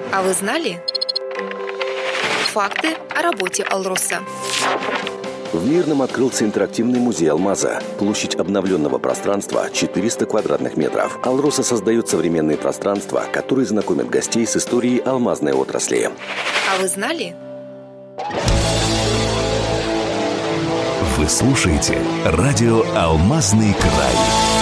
А вы знали? Факты о работе «Алроса». В Мирном открылся интерактивный музей алмаза. Площадь обновленного пространства 400 квадратных метров. «Алроса» создает современные пространства, которые знакомят гостей с историей алмазной отрасли. А вы знали? Вы слушаете радио «Алмазный край».